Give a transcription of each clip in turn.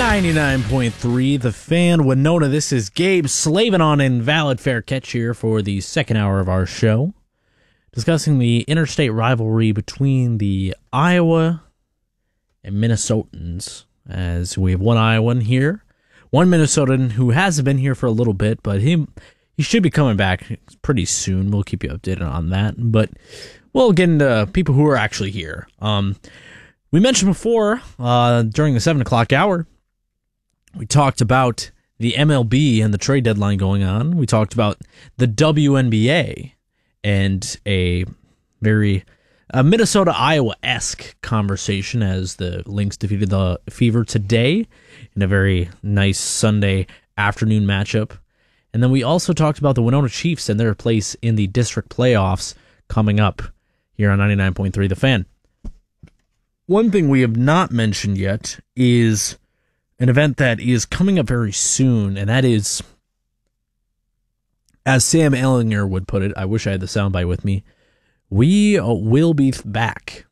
99.3 The Fan. Winona, this is Gabe slaving on Invalid Fair Catch here for the second hour of our show, discussing the interstate rivalry between the Iowa and Minnesotans, as we have one Iowan here, one Minnesotan who hasn't been here for a little bit, but he should be coming back pretty soon. We'll keep you updated on that, but we'll get into people who are actually here. We mentioned before, during the 7 o'clock hour, we talked about the MLB and the trade deadline going on. We talked about the WNBA and a very Minnesota-Iowa-esque conversation as the Lynx defeated the Fever today in a very nice Sunday afternoon matchup. And then we also talked about the Winona Chiefs and their place in the district playoffs coming up here on 99.3 The Fan. One thing we have not mentioned yet is an event that is coming up very soon, and that is, as Sam Ehlinger would put it, I wish I had the soundbite with me, we will be back.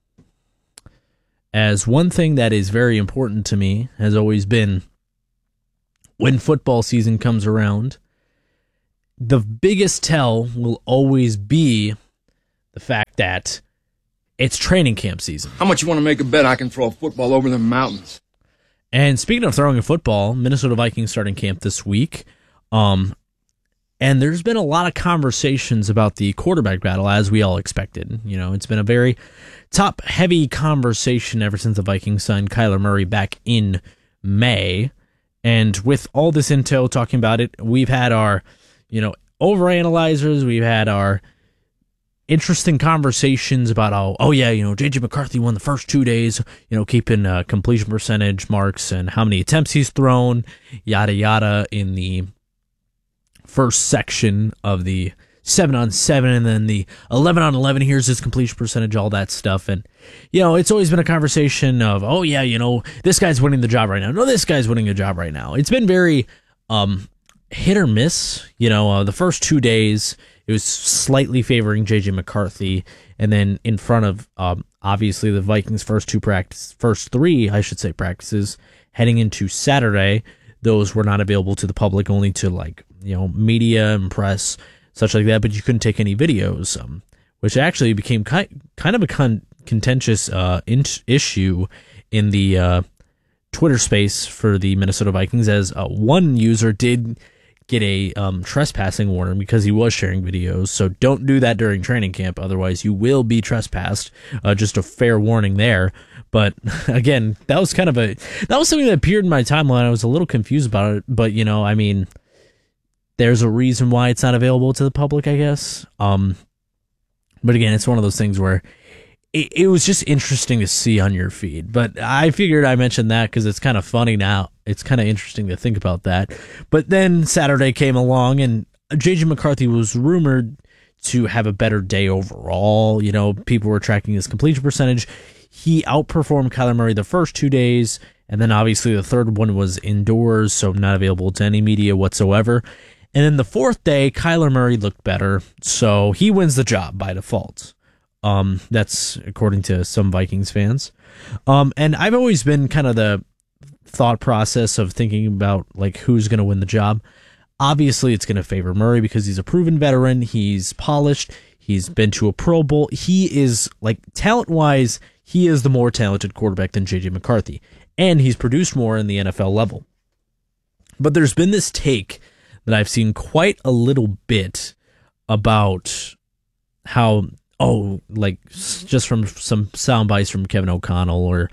As one thing that is very important to me has always been, when football season comes around, the biggest tell will always be the fact that it's training camp season. How much you want to make a bet I can throw a football over the mountains? And speaking of throwing a football, Minnesota Vikings starting camp this week. And there's been a lot of conversations about the quarterback battle, as we all expected. You know, it's been a very top-heavy conversation ever since the Vikings signed Kyler Murray back in May. And with all this intel talking about it, we've had our, overanalyzers, we've had our interesting conversations about J.J. McCarthy won the first 2 days, keeping completion percentage marks and how many attempts he's thrown, yada yada, in the first section of the 7-on-7, and then the 11-on-11, here's his completion percentage, all that stuff. And, it's always been a conversation of, this guy's winning the job right now. No, this guy's winning the job right now. It's been very hit or miss. The first 2 days, it was slightly favoring J.J. McCarthy, and then in front of, obviously, the Vikings' first three practices, heading into Saturday. Those were not available to the public, only to, media and press, such like that, but you couldn't take any videos, which actually became kind of a contentious issue in the Twitter space for the Minnesota Vikings, as one user did get a trespassing warning because he was sharing videos. So don't do that during training camp, otherwise you will be trespassed. Just a fair warning there. But again, that was something that appeared in my timeline. I was a little confused about it, but there's a reason why it's not available to the public, I guess. But again, it's one of those things where it was just interesting to see on your feed. But I figured I mentioned that because it's kind of funny now. It's kind of interesting to think about that. But then Saturday came along, and J.J. McCarthy was rumored to have a better day overall. People were tracking his completion percentage. He outperformed Kyler Murray the first 2 days, and then obviously the third one was indoors, so not available to any media whatsoever. And then the fourth day, Kyler Murray looked better, so he wins the job by default. That's according to some Vikings fans. And I've always been kind of the thought process of thinking about who's going to win the job. Obviously, it's going to favor Murray because he's a proven veteran. He's polished. He's been to a Pro Bowl. He is, talent-wise, he is the more talented quarterback than J.J. McCarthy. And he's produced more in the NFL level. But there's been this take that I've seen quite a little bit about how, just from some sound bites from Kevin O'Connell or,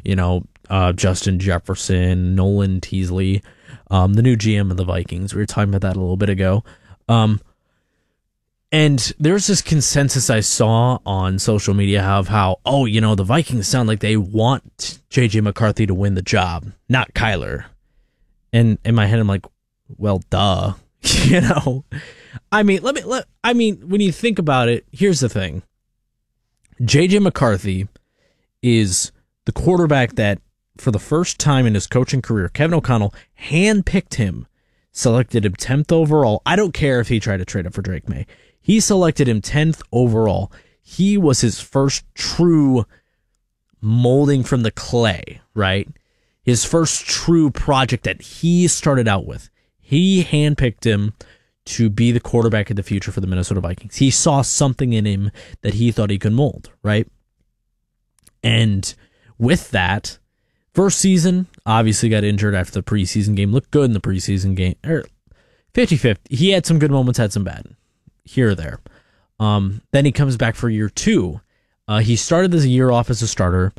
Justin Jefferson, Nolan Teasley, the new GM of the Vikings. We were talking about that a little bit ago. And there's this consensus I saw on social media of how, the Vikings sound like they want J.J. McCarthy to win the job, not Kyler. And in my head, I'm like, well, duh. When you think about it, here's the thing. J.J. McCarthy is the quarterback that, for the first time in his coaching career, Kevin O'Connell handpicked him, selected him 10th overall. I don't care if he tried to trade up for Drake May. He selected him 10th overall. He was his first true molding from the clay, right? his first true project that he started out with. He handpicked him to be the quarterback of the future for the Minnesota Vikings. He saw something in him that he thought he could mold, right? And with that, first season, obviously got injured after the preseason game. Looked good in the preseason game. 50-50. He had some good moments, had some bad here or there. Then he comes back for year 2. He started this year off as a starter.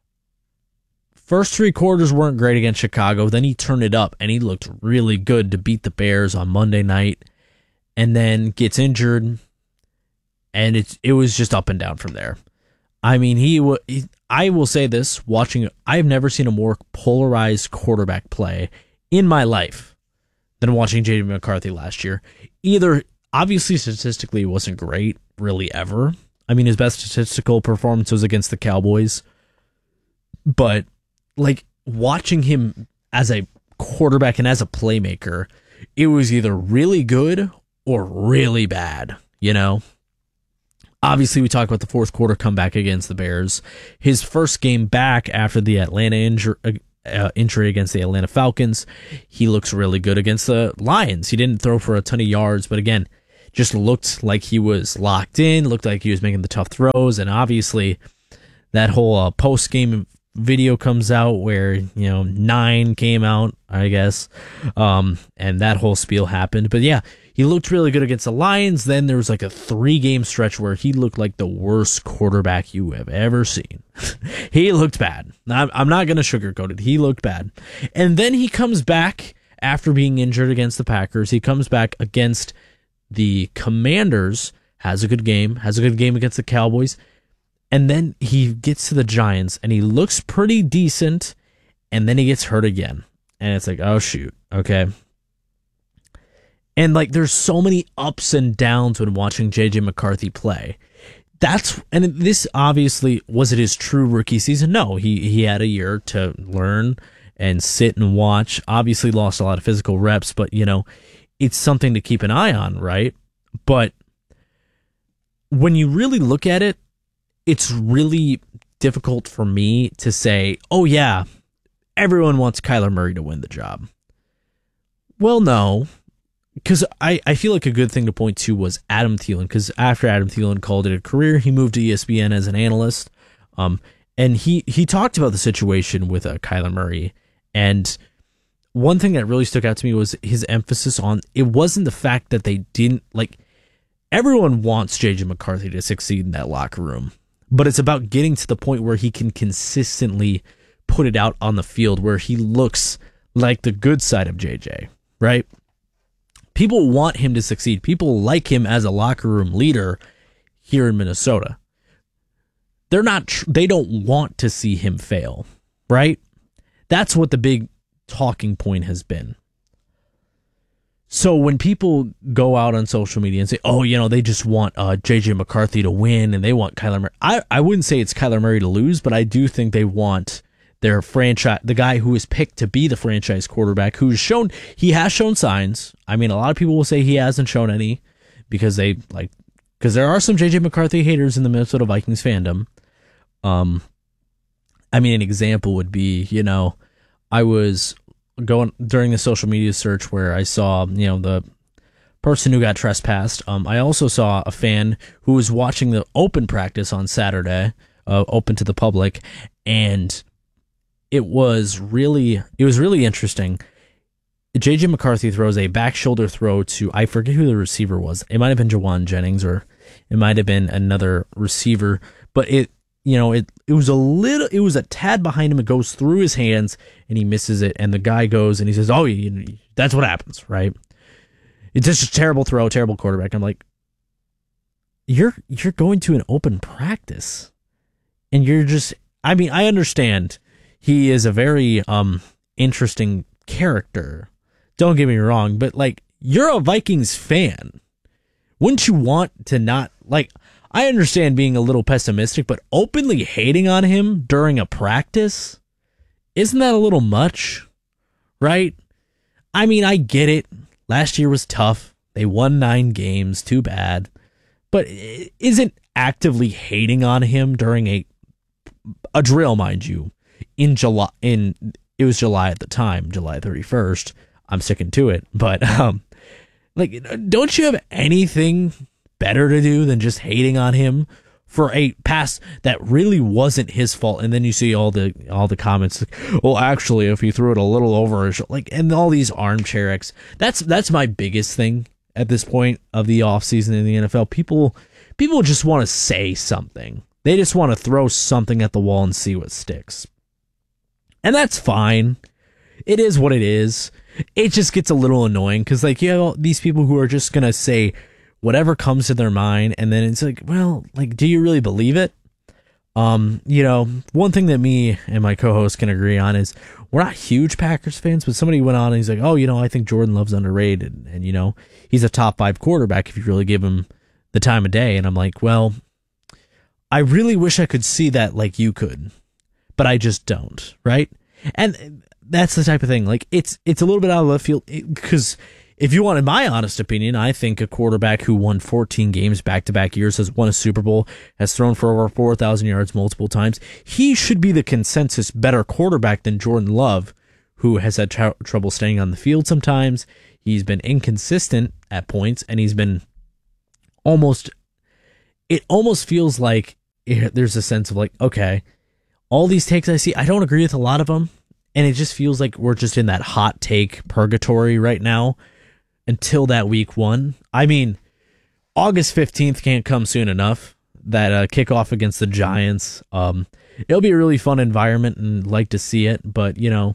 First 3 quarters weren't great against Chicago. Then he turned it up, and he looked really good to beat the Bears on Monday night. And then gets injured, and it was just up and down from there. I mean, I will say this, I've never seen a more polarized quarterback play in my life than watching J.J. McCarthy last year. Either, obviously, statistically, it wasn't great, really, ever. I mean, his best statistical performance was against the Cowboys. But, like, watching him as a quarterback and as a playmaker, it was either really good or really bad, you know? Obviously, we talked about the fourth quarter comeback against the Bears. His first game back after the Atlanta injury against the Atlanta Falcons, he looks really good against the Lions. He didn't throw for a ton of yards, but again, just looked like he was locked in, looked like he was making the tough throws, and obviously that whole post-game video comes out where, 9 came out, I guess, and that whole spiel happened. But yeah, he looked really good against the Lions. Then there was like a 3-game stretch where he looked like the worst quarterback you have ever seen. He looked bad. I'm not going to sugarcoat it. He looked bad. And then he comes back after being injured against the Packers. He comes back against the Commanders, has a good game against the Cowboys. And then he gets to the Giants, and he looks pretty decent, and then he gets hurt again. And it's like, oh, shoot, okay. And, like, there's so many ups and downs when watching J.J. McCarthy play. And this obviously, was it his true rookie season? No, he had a year to learn and sit and watch. Obviously lost a lot of physical reps, but, it's something to keep an eye on, right? But when you really look at it, it's really difficult for me to say, oh yeah, everyone wants Kyler Murray to win the job. Well, no, because I feel like a good thing to point to was Adam Thielen, because after Adam Thielen called it a career, he moved to ESPN as an analyst, and he talked about the situation with Kyler Murray, and one thing that really stuck out to me was his emphasis on, it wasn't the fact that they didn't, like, everyone wants J.J. McCarthy to succeed in that locker room, but it's about getting to the point where he can consistently put it out on the field, where he looks like the good side of JJ, right? People want him to succeed. People like him as a locker room leader here in Minnesota. They don't want to see him fail, right? That's what the big talking point has been. So when people go out on social media and say, oh, they just want J.J. McCarthy to win and they want Kyler Murray. I wouldn't say it's Kyler Murray to lose, but I do think they want their franchise, the guy who is picked to be the franchise quarterback, he has shown signs. I mean, a lot of people will say he hasn't shown any because there are some J.J. McCarthy haters in the Minnesota Vikings fandom. I mean, an example would be, I was going during the social media search where I saw, the person who got trespassed. I also saw a fan who was watching the open practice on Saturday, open to the public, and it was really interesting. J.J. McCarthy throws a back shoulder throw to, I forget who the receiver was. It might have been Jawan Jennings, or it might have been another receiver, but it was a tad behind him. It goes through his hands and he misses it. And the guy goes and he says, oh, that's what happens, right? It's just a terrible throw, terrible quarterback. I'm like, you're going to an open practice and I understand he is a very, interesting character. Don't get me wrong, but like, you're a Vikings fan. Wouldn't you want to not, like, I understand being a little pessimistic, but openly hating on him during a practice, isn't that a little much? Right? I mean, I get it. Last year was tough. They won 9 games. Too bad. But isn't actively hating on him during a drill, mind you, in it was July at the time, July 31st. I'm sticking to it. But, like, don't you have anything better to do than just hating on him for a pass that really wasn't his fault? And then you see all the comments, like, well, actually, if he threw it a little over his, like, and all these armchair X. That's my biggest thing at this point of the offseason in the NFL. People just want to say something. They just want to throw something at the wall and see what sticks. And that's fine. It is what it is. It just gets a little annoying because, like, you have these people who are just going to say whatever comes to their mind, and then it's like, well, like, do you really believe it? You know, one thing that me and my co-host can agree on is we're not huge Packers fans, but somebody went on and he's like, oh, you know, I think Jordan Love's underrated, and you know, he's a top 5 quarterback if you really give him the time of day. And I'm like, well, I really wish I could see that like you could, but I just don't, right? And that's the type of thing. Like, it's a little bit out of left field because if you wanted my honest opinion, I think a quarterback who won 14 games back-to-back years, has won a Super Bowl, has thrown for over 4,000 yards multiple times, he should be the consensus better quarterback than Jordan Love, who has had trouble staying on the field sometimes. He's been inconsistent at points, and he's been it almost feels like there's a sense of like, okay, all these takes I see, I don't agree with a lot of them, and it just feels like we're just in that hot take purgatory right now until that week 1. I mean, August 15th can't come soon enough. That kickoff against the Giants. It'll be a really fun environment and like to see it, but you know,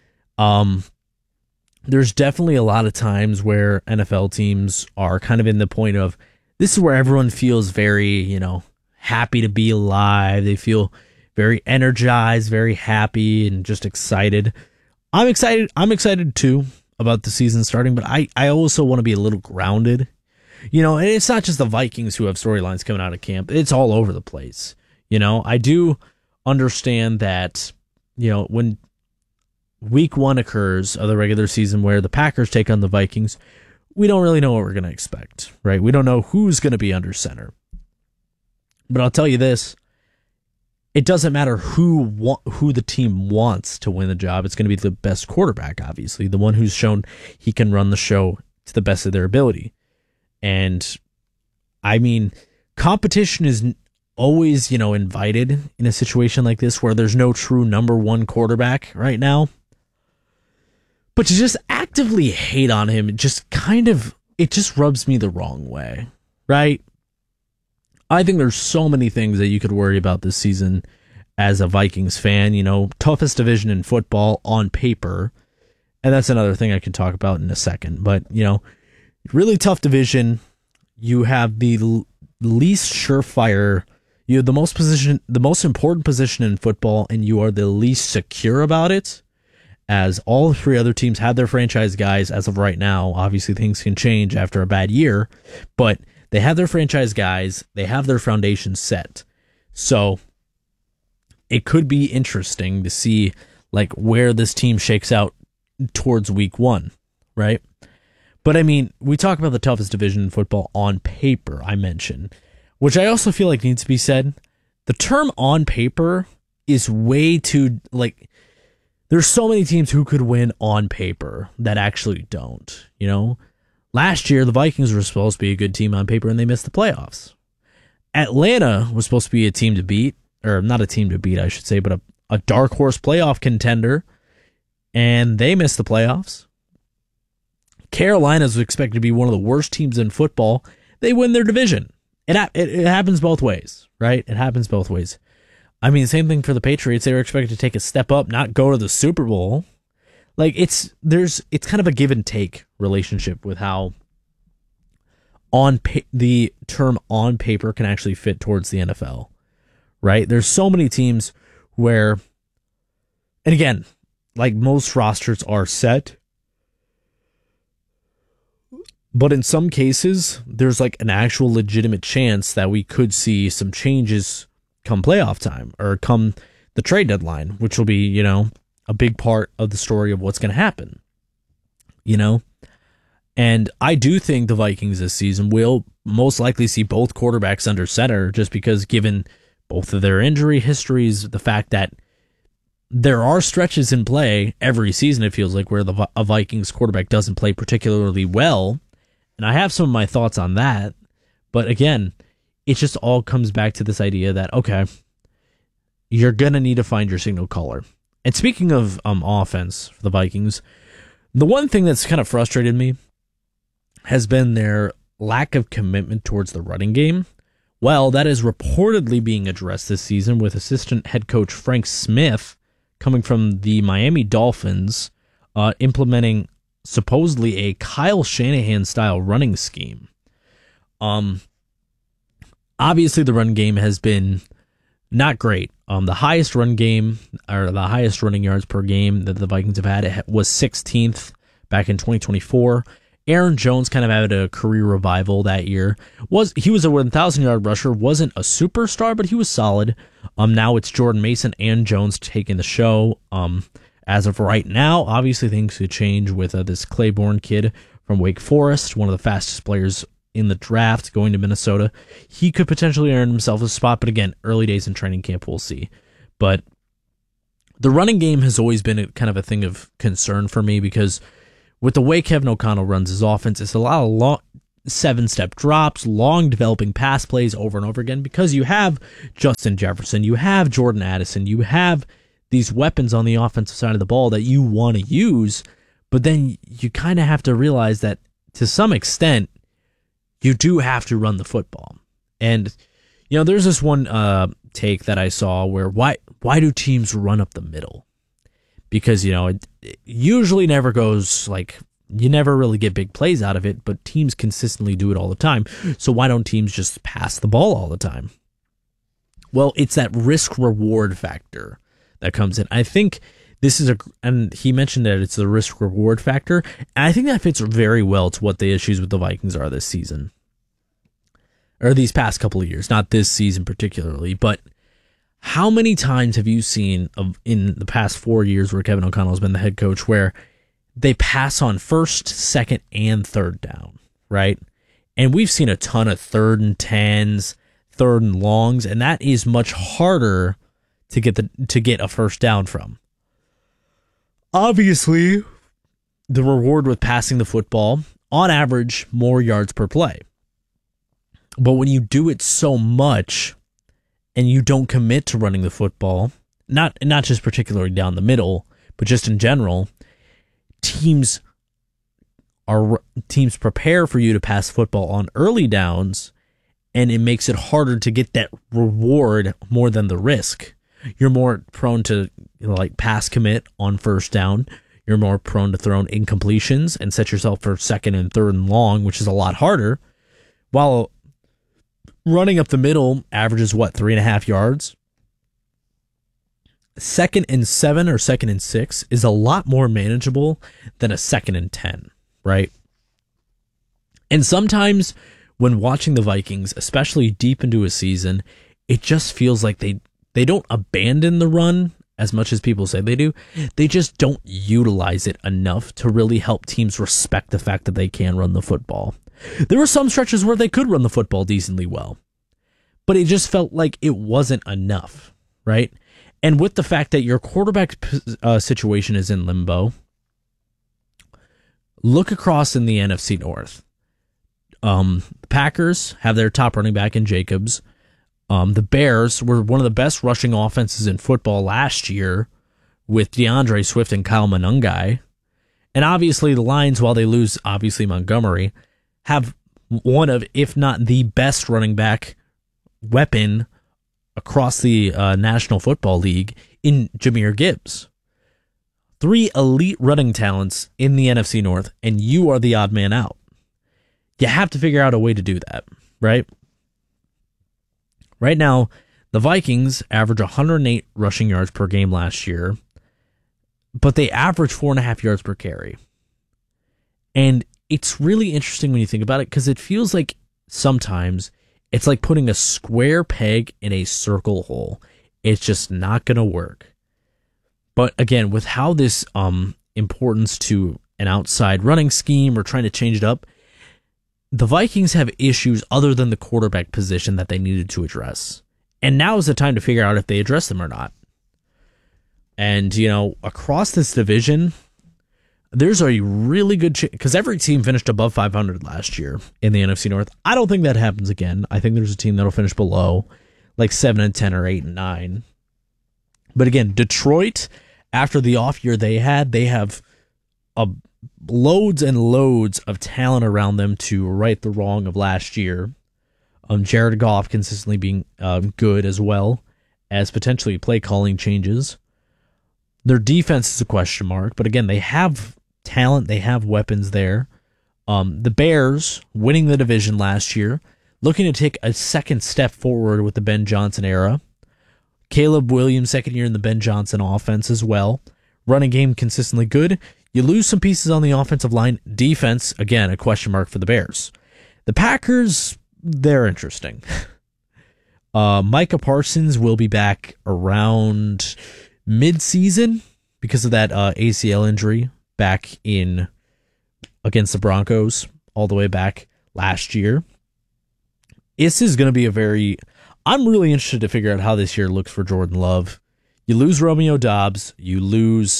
there's definitely a lot of times where NFL teams are kind of in the point of, this is where everyone feels very, you know, happy to be alive. They feel very energized, very happy, and just excited. I'm excited. I'm excited too about the season starting, but I also want to be a little grounded. You know, and it's not just the Vikings who have storylines coming out of camp. It's all over the place. You know, I do understand that, you know, when week 1 occurs of the regular season where the Packers take on the Vikings, we don't really know what we're going to expect, right? We don't know who's going to be under center. But I'll tell you this, it doesn't matter who the team wants to win the job. It's going to be the best quarterback, obviously, the one who's shown he can run the show to the best of their ability. And I mean, competition is always, you know, invited in a situation like this where there's no true number 1 quarterback right now. But to just actively hate on him, it just rubs me the wrong way, right? I think there's so many things that you could worry about this season as a Vikings fan. You know, toughest division in football on paper. And that's another thing I can talk about in a second. But, you know, really tough division. You have the least surefire. You have the most important position in football, and you are the least secure about it, as all 3 other teams have their franchise guys as of right now. Obviously, things can change after a bad year, but they have their franchise guys. They have their foundation set. So it could be interesting to see like where this team shakes out towards week 1, right? But I mean, we talk about the toughest division in football on paper, I mentioned, which I also feel like needs to be said. The term on paper is way too, like, there's so many teams who could win on paper that actually don't, you know? Last year, the Vikings were supposed to be a good team on paper, and they missed the playoffs. Atlanta was supposed to be a team to beat, or not a team to beat, I should say, but a dark horse playoff contender, and they missed the playoffs. Carolina is expected to be one of the worst teams in football. They win their division. It happens both ways, right? It happens both ways. I mean, same thing for the Patriots. They were expected to take a step up, not go to the Super Bowl. Like, it's kind of a give and take relationship with how the term on paper can actually fit towards the NFL, right? There's so many teams where, and again, like most rosters are set, but in some cases, there's like an actual legitimate chance that we could see some changes come playoff time or come the trade deadline, which will be, you know, a big part of the story of what's going to happen, you know? And I do think the Vikings this season will most likely see both quarterbacks under center just because given both of their injury histories, the fact that there are stretches in play every season, it feels like, where a Vikings quarterback doesn't play particularly well. And I have some of my thoughts on that. But again, it just all comes back to this idea that, okay, you're going to need to find your signal caller. And speaking of offense for the Vikings, the one thing that's kind of frustrated me has been their lack of commitment towards the running game. Well, that is reportedly being addressed this season with assistant head coach Frank Smith coming from the Miami Dolphins, implementing supposedly a Kyle Shanahan-style running scheme. Obviously, the run game has been not great. The highest run game, or the highest running yards per game that the Vikings have had was 16th back in 2024. Aaron Jones kind of had a career revival that year. He was a 1,000-yard rusher, wasn't a superstar, but he was solid. Now it's Jordan Mason and Jones taking the show. As of right now, obviously things could change with this Claiborne kid from Wake Forest, one of the fastest players in the draft, going to Minnesota. He could potentially earn himself a spot, but again, early days in training camp, we'll see. But the running game has always been kind of a thing of concern for me, because with the way Kevin O'Connell runs his offense, it's a lot of long 7-step drops, long developing pass plays over and over again, because you have Justin Jefferson, you have Jordan Addison, you have these weapons on the offensive side of the ball that you want to use, but then you kind of have to realize that to some extent, you do have to run the football. And, there's this one take that I saw where why do teams run up the middle? Because, it usually never goes, you never really get big plays out of it, but teams consistently do it all the time. So why don't teams just pass the ball all the time? Well, it's that risk-reward factor that comes in. I think this is and he mentioned that it's the risk-reward factor, and I think that fits very well to what the issues with the Vikings are this season. Or these past couple of years, not this season particularly, but how many times have you seen in the past 4 years where Kevin O'Connell has been the head coach where they pass on first, second, and third down, right? And we've seen a ton of 3rd and 10s, 3rd and longs, and that is much harder to get a first down from. Obviously, the reward with passing the football, on average, more yards per play. But when you do it so much and you don't commit to running the football, not just particularly down the middle, but just in general, teams prepare for you to pass football on early downs, and it makes it harder to get that reward more than the risk. You're more prone to pass commit on first down. You're more prone to throw incompletions and set yourself for 2nd and 3rd and long, which is a lot harder. While running up the middle averages 3.5 yards. 2nd and 7 or 2nd and 6 is a lot more manageable than a 2nd and 10, right? And sometimes when watching the Vikings, especially deep into a season, it just feels like they don't abandon the run as much as people say they do. They just don't utilize it enough to really help teams respect the fact that they can run the football. There were some stretches where they could run the football decently well, but it just felt like it wasn't enough, right? And with the fact that your quarterback situation is in limbo, look across in the NFC North. The Packers have their top running back in Jacobs. The Bears were one of the best rushing offenses in football last year with DeAndre Swift and Kyle Monangai. And obviously the Lions, while they lose, obviously Montgomery, have one of, if not the best running back weapon across the National Football League in Jahmyr Gibbs. 3 elite running talents in the NFC North, and you are the odd man out. You have to figure out a way to do that, right? Right now, the Vikings average 108 rushing yards per game last year, but they average 4.5 yards per carry. And it's really interesting when you think about it, because it feels like sometimes it's like putting a square peg in a circle hole. It's just not going to work. But again, with how this importance to an outside running scheme or trying to change it up, the Vikings have issues other than the quarterback position that they needed to address. And now is the time to figure out if they address them or not. And, across this division, there's a really good chance, because every team finished above 500 last year in the NFC North. I don't think that happens again. I think there's a team that'll finish below, like 7-10 or 8-9. But again, Detroit, after the off year they have loads and loads of talent around them to right the wrong of last year. Jared Goff consistently being good, as well as potentially play calling changes. Their defense is a question mark, but again, they have talent, they have weapons there. The Bears, winning the division last year, looking to take a second step forward with the Ben Johnson era. Caleb Williams, second year in the Ben Johnson offense as well. Running game consistently good. You lose some pieces on the offensive line. Defense, again, a question mark for the Bears. The Packers, they're interesting. Micah Parsons will be back around mid-season because of that ACL injury back in against the Broncos all the way back last year. This is going to be I'm really interested to figure out how this year looks for Jordan Love. You lose Romeo Doubs. You lose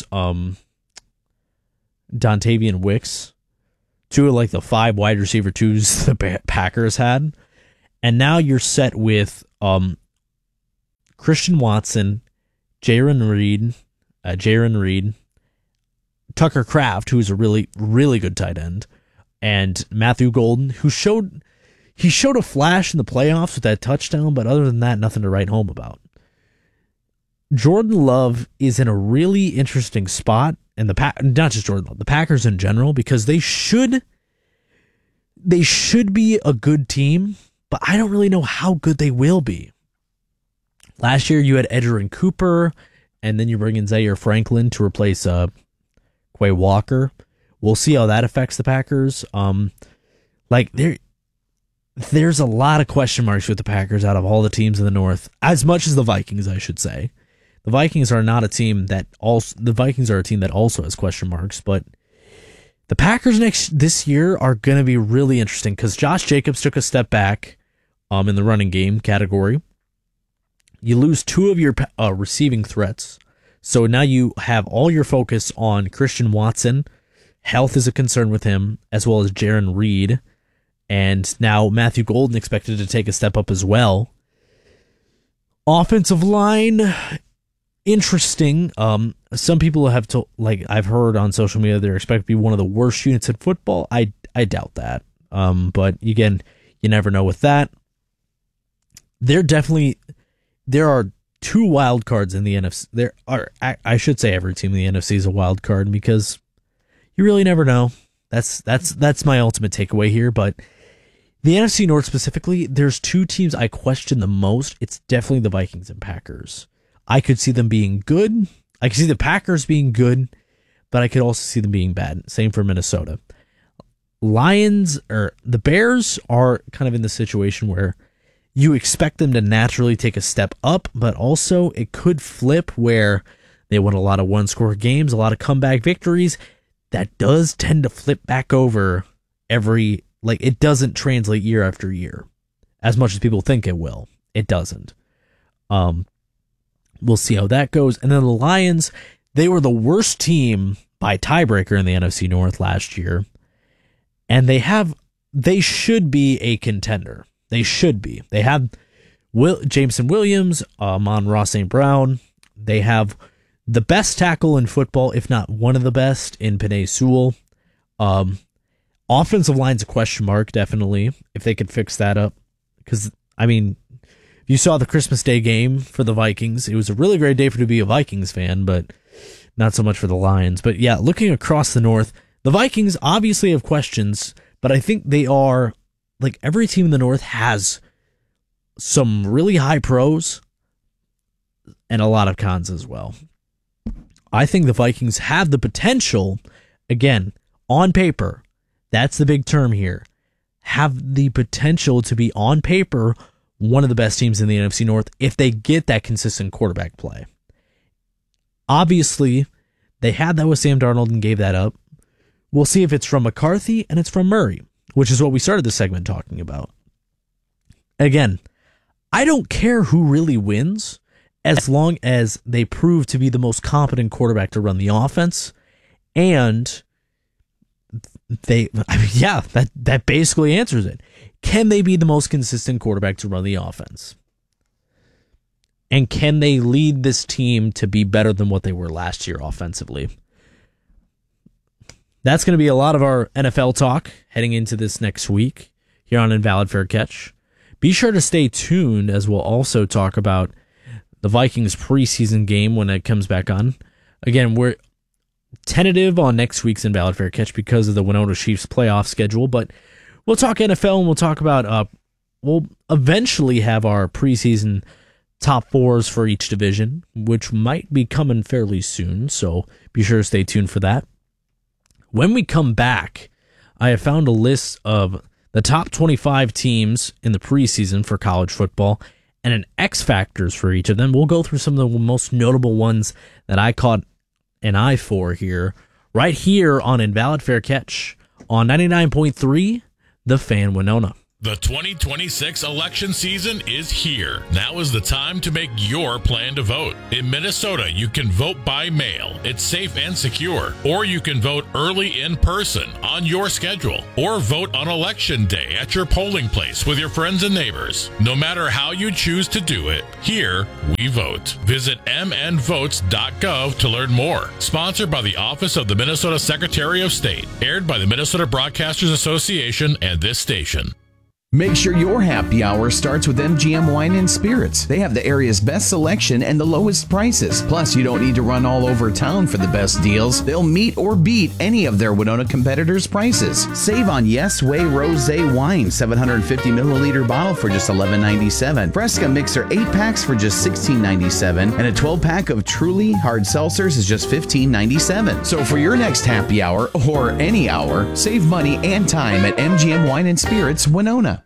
Dontavian Wicks. Two of like the 5 wide receiver twos the Packers had. And now you're set with Christian Watson, Jaron Reed, Tucker Kraft, who's a really, really good tight end, and Matthew Golden, who showed a flash in the playoffs with that touchdown, but other than that, nothing to write home about. Jordan Love is in a really interesting spot, and not just Jordan Love, the Packers in general, because they should be a good team, but I don't really know how good they will be. Last year, you had Edgerrin Cooper, and then you bring in Zaire Franklin to replace Quay Walker. We'll see how that affects the Packers. There's a lot of question marks with the Packers out of all the teams in the North, as much as the Vikings, I should say. The Vikings are not a team that also has question marks, but the Packers this year are going to be really interesting because Josh Jacobs took a step back in the running game category. You lose 2 of your receiving threats, so now you have all your focus on Christian Watson. Health is a concern with him, as well as Jaron Reed. And now Matthew Golden expected to take a step up as well. Offensive line, interesting. Some people have I've heard on social media they're expected to be one of the worst units in football. I doubt that. But again, you never know with that. There are 2 wild cards in the NFC. I should say every team in the NFC is a wild card because you really never know. That's my ultimate takeaway here, but the NFC North specifically, there's 2 teams I question the most. It's definitely the Vikings and Packers. I could see them being good. I could see the Packers being good, but I could also see them being bad. Same for Minnesota. The Bears are kind of in the situation where you expect them to naturally take a step up, but also it could flip where they win a lot of one-score games, a lot of comeback victories. That does tend to flip back over it doesn't translate year after year as much as people think it will. It doesn't. We'll see how that goes. And then the Lions, they were the worst team by tiebreaker in the NFC North last year. And they should be a contender. They should be. They have Jameson Williams, Amon-Ra St. Brown. They have the best tackle in football, if not one of the best, in Penei Sewell. Offensive line's a question mark, definitely, if they could fix that up. Because, you saw the Christmas Day game for the Vikings. It was a really great day to be a Vikings fan, but not so much for the Lions. But yeah, looking across the North, the Vikings obviously have questions, but I think they are, every team in the North has some really high pros and a lot of cons as well. I think the Vikings have the potential, again, on paper, that's the big term here, have the potential to be on paper one of the best teams in the NFC North if they get that consistent quarterback play. Obviously, they had that with Sam Darnold and gave that up. We'll see if it's from McCarthy and it's from Murray, which is what we started this segment talking about. Again, I don't care who really wins as long as they prove to be the most competent quarterback to run the offense, and that basically answers it. Can they be the most consistent quarterback to run the offense? And can they lead this team to be better than what they were last year offensively? That's going to be a lot of our NFL talk heading into this next week here on Invalid Fair Catch. Be sure to stay tuned as we'll also talk about the Vikings preseason game when it comes back on. Again, we're tentative on next week's Invalid Fair Catch because of the Winona Chiefs playoff schedule, but we'll talk NFL and we'll talk about, we'll eventually have our preseason top fours for each division, which might be coming fairly soon, so be sure to stay tuned for that. When we come back, I have found a list of the top 25 teams in the preseason for college football and an X factors for each of them. We'll go through some of the most notable ones that I caught an eye for here, right here on Invalid Fair Catch on 99.3, The Fan Winona. The 2026 election season is here. Now is the time to make your plan to vote. In Minnesota, you can vote by mail. It's safe and secure. Or you can vote early in person on your schedule. Or vote on election day at your polling place with your friends and neighbors. No matter how you choose to do it, here we vote. Visit mnvotes.gov to learn more. Sponsored by the Office of the Minnesota Secretary of State. Aired by the Minnesota Broadcasters Association and this station. Make sure your happy hour starts with MGM Wine and Spirits. They have the area's best selection and the lowest prices. Plus, you don't need to run all over town for the best deals. They'll meet or beat any of their Winona competitors' prices. Save on Yes Way Rosé Wine, 750 milliliter bottle for just $11.97. Fresca Mixer 8 packs for just $16.97. And a 12 pack of Truly hard seltzers is just $15.97. So for your next happy hour or any hour, save money and time at MGM Wine and Spirits, Winona.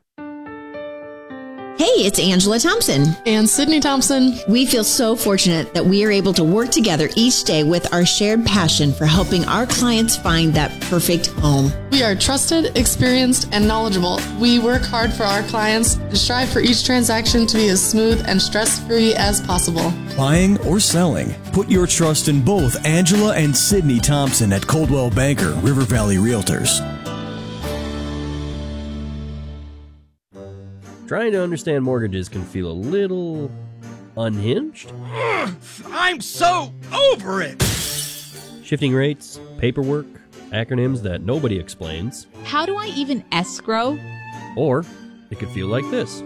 Hey, it's Angela Thompson. And Sydney Thompson. We feel so fortunate that we are able to work together each day with our shared passion for helping our clients find that perfect home. We are trusted, experienced, and knowledgeable. We work hard for our clients and strive for each transaction to be as smooth and stress-free as possible. Buying or selling, put your trust in both Angela and Sydney Thompson at Coldwell Banker, River Valley Realtors. Trying to understand mortgages can feel a little unhinged. I'm so over it! Shifting rates, paperwork, acronyms that nobody explains. How do I even escrow? Or it could feel like this.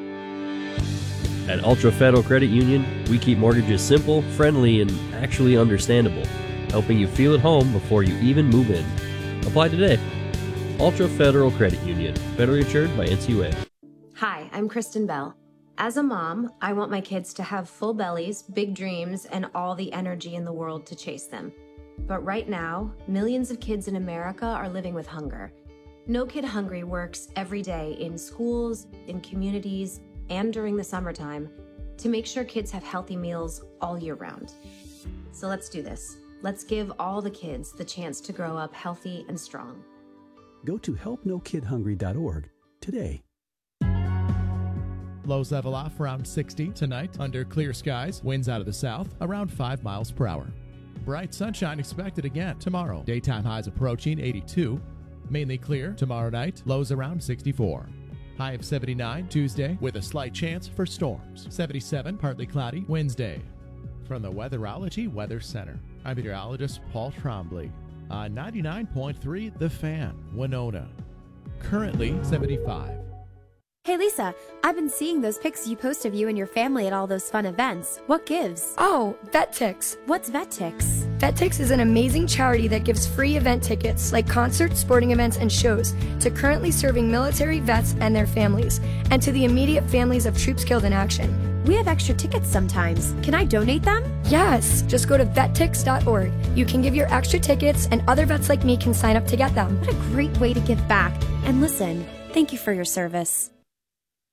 At Ultra Federal Credit Union, we keep mortgages simple, friendly, and actually understandable, helping you feel at home before you even move in. Apply today. Ultra Federal Credit Union, federally insured by NCUA. Hi, I'm Kristen Bell. As a mom, I want my kids to have full bellies, big dreams, and all the energy in the world to chase them. But right now, millions of kids in America are living with hunger. No Kid Hungry works every day in schools, in communities, and during the summertime to make sure kids have healthy meals all year round. So let's do this. Let's give all the kids the chance to grow up healthy and strong. Go to helpnokidhungry.org today. Lows level off around 60 tonight under clear skies. Winds out of the south around 5 miles per hour. Bright sunshine expected again tomorrow. Daytime highs approaching 82. Mainly clear tomorrow night. Lows around 64. High of 79 Tuesday with a slight chance for storms. 77 partly cloudy Wednesday. From the Weatherology Weather Center, I'm meteorologist Paul Trombley on 99.3 The Fan, Winona. Currently 75. Hey Lisa, I've been seeing those pics you post of you and your family at all those fun events. What gives? Oh, VetTix. What's VetTix? VetTix is an amazing charity that gives free event tickets, like concerts, sporting events, and shows, to currently serving military vets and their families, and to the immediate families of troops killed in action. We have extra tickets sometimes. Can I donate them? Yes, just go to vettix.org. You can give your extra tickets, and other vets like me can sign up to get them. What a great way to give back. And listen, thank you for your service.